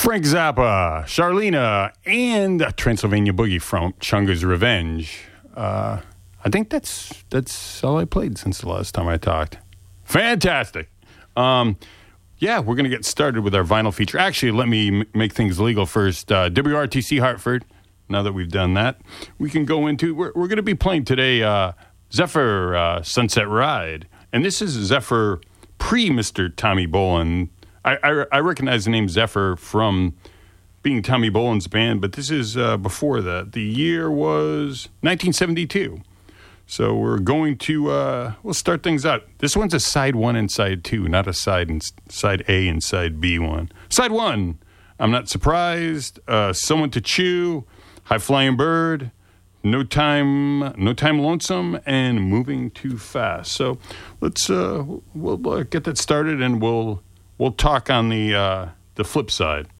Frank Zappa, Charlena, and Transylvania Boogie from Chunga's Revenge. I think that's all I played since the last time I talked. Fantastic. Yeah, we're going to get started with our vinyl feature. Actually, let me make things legal first. WRTC Hartford, now that we've done that, we can go into, we're going to be playing today Zephyr Sunset Ride. And this is Zephyr pre-Mr. Tommy Bolin. I recognize the name Zephyr from being Tommy Bolin's band, but this is before that. The year was 1972. So we're going to, we'll start things out. This one's a side one and side two, not a side A and side B one. Side one, I'm Not Surprised, Someone to Chew, High Flying Bird, No Time Lonesome, and Moving Too Fast. So let's, we'll get that started, and we'll talk on the flip side.